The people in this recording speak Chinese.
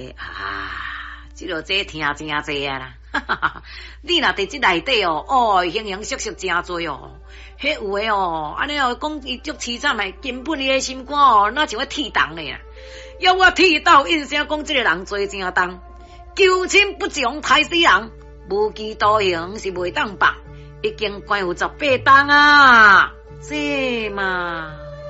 这落这听真济啊啦！哈哈哈！你若伫这内底哦，形形色色真多哦。迄有诶哦，安尼哦讲伊足凄惨诶，根本伊诶心肝哦，哪像要铁动咧啊！要我铁到应声讲，这个人做正当，求亲不从太死人，无期徒刑是袂当办，已经关有18档啊！这嘛。